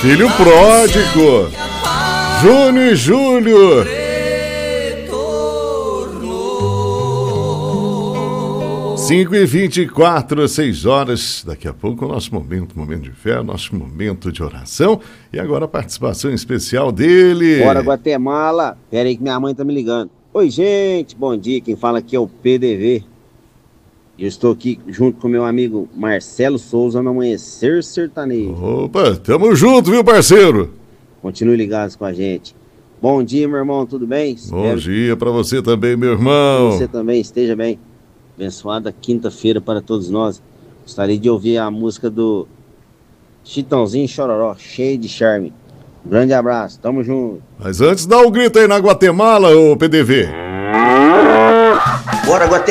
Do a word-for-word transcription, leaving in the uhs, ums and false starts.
Filho pródigo, Júnior e Júlio. cinco e vinte e quatro, seis horas. Daqui a pouco o nosso momento, momento de fé, nosso momento de oração. E agora a participação especial dele. Bora, Guatemala. Pera aí que minha mãe tá me ligando. Oi, gente, bom dia. Quem fala aqui é o P D V. Eu estou aqui junto com meu amigo Marcelo Souza no Amanhecer Sertanejo. Opa, tamo junto, viu, parceiro? Continue ligados com a gente. Bom dia, meu irmão, tudo bem? Bom Espero dia pra você também, meu irmão. que você também esteja bem. Abençoada quinta-feira para todos nós. Gostaria de ouvir a música do Chitãozinho Chororó, cheio de charme. Um grande abraço, tamo junto. Mas antes, dá um grito aí na Guatemala, ô P D V. Bora, Guatemala.